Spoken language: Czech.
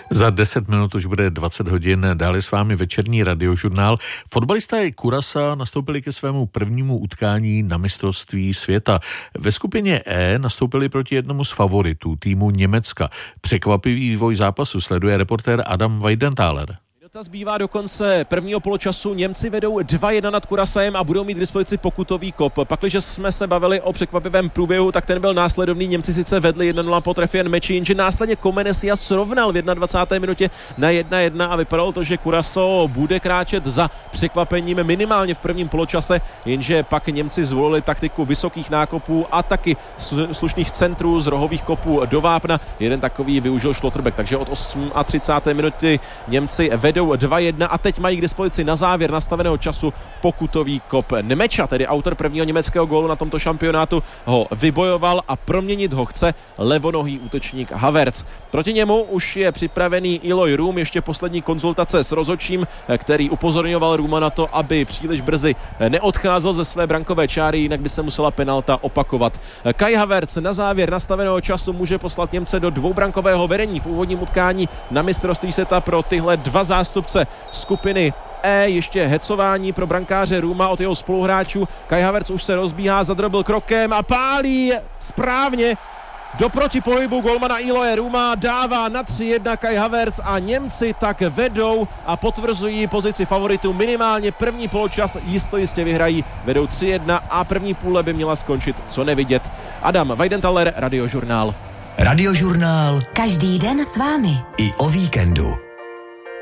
Za 10 minut už bude 20 hodin, dále s vámi večerní radiožurnál. Fotbalisté Curaçao nastoupili ke svému prvnímu utkání na mistrovství světa. Ve skupině E nastoupili proti jednomu z favoritů, týmu Německa. Překvapivý vývoj zápasu sleduje reportér Adam Weidenthaler. Minuta zbývá do konce prvního poločasu. Němci vedou 2-1 nad Curaçaem a budou mít k dispozici pokutový kop. Pakliže jsme se bavili o překvapivém průběhu, tak ten byl následovný. Němci sice vedli 1-0 po trefě Meči, jenže následně Comenesia srovnal v 21. minutě na 1-1 a vypadalo to, že Curaçao bude kráčet za překvapením minimálně v prvním poločase, jenže pak Němci zvolili taktiku vysokých nákopů a taky slušných centrů z rohových kopů do vápna. Jeden takový využil Schlotterbeck, takže od 38. minuty Němci vedou 2-1 a teď mají k dispozici na závěr nastaveného času pokutový kop. Nemeča, tedy autor prvního německého gólu na tomto šampionátu, ho vybojoval a proměnit ho chce levonohý útočník Havertz. Proti němu už je připravený Eloy Room, ještě poslední konzultace s rozhodčím, který upozorňoval Rooma na to, aby příliš brzy neodcházel ze své brankové čáry, jinak by se musela penalta opakovat. Kai Havertz na závěr nastaveného času může poslat Němce do dvoubrankového vedení v úvodním utkání na mistrovství světa. Pro tyhle dva zástupce skupiny E ještě hecování pro brankáře Rooma od jeho spoluhráčů. Kai Havertz už se rozbíhá, zadrobil krokem a pálí správně do protipohybu golmana Eloye Rooma, dává na 3-1 Kai Havertz a Němci tak vedou a potvrzují pozici favoritů. Minimálně první poločas jistě vyhrají, vedou 3-1 a první půle by měla skončit co nevidět. Adam Weidenthaler, Radiožurnál. Radiožurnál. Každý den s vámi. I o víkendu.